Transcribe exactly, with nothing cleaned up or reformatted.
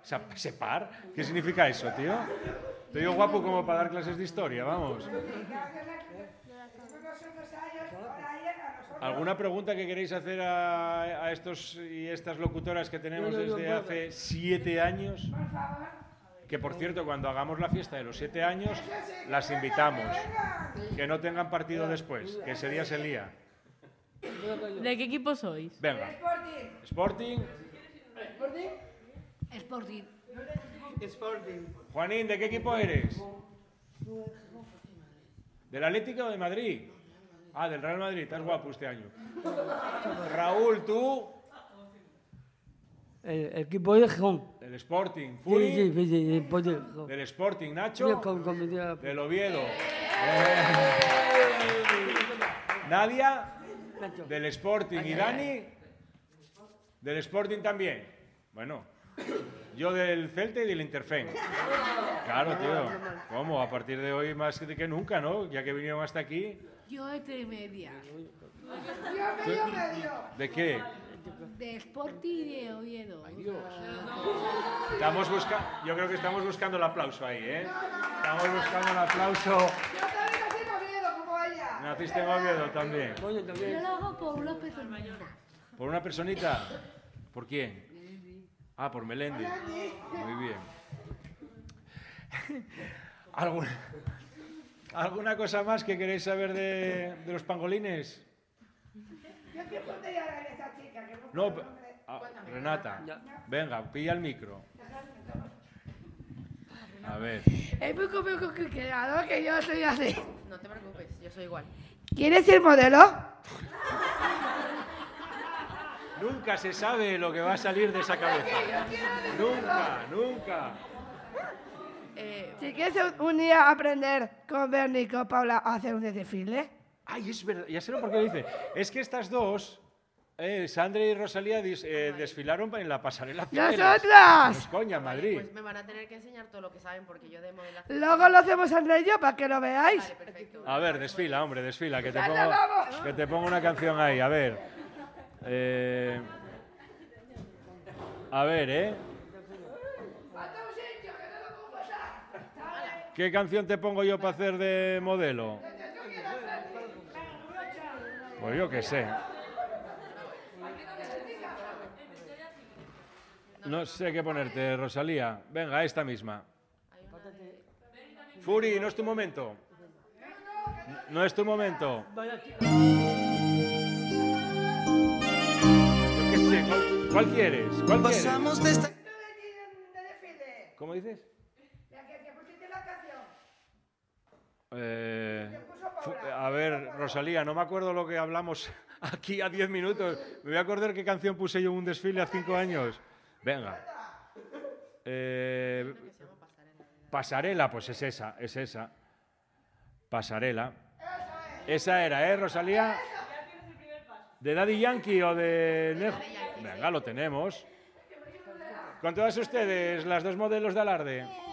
¿Separ? ¿Qué significa eso, tío? Te digo guapo como para dar clases de historia, vamos. ¿Alguna pregunta que queréis hacer a, a estos y estas locutoras que tenemos desde hace siete años? Que, por cierto, cuando hagamos la fiesta de los siete años, las invitamos. Que no tengan partido después, que ese día se lía. ¿De qué equipo sois? Venga. Sporting. Sporting. Sporting. Sporting. Juanín, ¿de qué equipo eres? ¿Del Atlético o de Madrid? Ah, del Real Madrid. Estás guapo este año. Raúl, ¿tú? El, el equipo de Gijón. Del Sporting. ¿Furi? Sí, sí, sí, sí, pues, sí. Del Sporting. ¿Nacho? Con, con mi tía. Del Oviedo. Eh. ¿Nadia? Nacho. Del Sporting. ¿Y Dani? Del Sporting también. Bueno, yo del Celta y del Interfen. Claro, tío. ¿Cómo? A partir de hoy más que nunca, ¿no? Ya que vinieron hasta aquí. Yo entre media. Yo medio medio. ¿De qué? De Sporting y de Oviedo. Ay, Dios. Estamos buscando, yo creo que estamos buscando el aplauso ahí, ¿eh? Estamos buscando el aplauso. Yo también nací en Oviedo, como ella. ¿Naciste en Oviedo también? Yo lo hago por una persona. ¿Por una personita? ¿Por quién? Ah, por Melendi. Muy bien. ¿Alguna, ¿Alguna cosa más que queréis saber de, de los pangolines? Yo qué podría dar a esa chica. Que No, ah, Renata, venga, pilla el micro. A ver. Es muy complicado que yo soy así. No te preocupes, yo soy igual. ¿Quieres ser modelo? Nunca se sabe lo que va a salir de esa cabeza. Nunca, nunca. Eh, Si quieres un día aprender con Bernie y con Paula a hacer un desfile. Ay, es verdad, ya sé por qué lo dice. Es que estas dos, eh, Sandra y Rosalía, dis, eh, desfilaron en la pasarela Cibeles. ¡Nosotras! Pues coña, Madrid. Pues me van a tener que enseñar todo lo que saben porque yo de modelaje... Luego lo hacemos André y yo para que lo veáis. Vale, perfecto. A ver, desfila, hombre, desfila, que te pongo, vamos! que te pongo una canción ahí, a ver. Eh, a ver, ¿eh? ¿Qué canción te pongo yo para hacer de modelo? Pues yo qué sé. No sé qué ponerte, Rosalía. Venga, esta misma. Furi, no es tu momento. No es tu momento. Yo qué sé, ¿cuál, cuál quieres? ¿Cuál quieres? ¿Cómo dices? Eh, fu- a ver, Rosalía, no me acuerdo lo que hablamos aquí a diez minutos. Me voy a acordar qué canción puse yo en un desfile hace cinco años. Venga. Eh, Pasarela, pues es esa, es esa. Pasarela. Esa era, ¿eh, Rosalía? ¿De Daddy Yankee o de Nejo? Venga, lo tenemos. ¿Con todas ustedes, las dos modelos de alarde?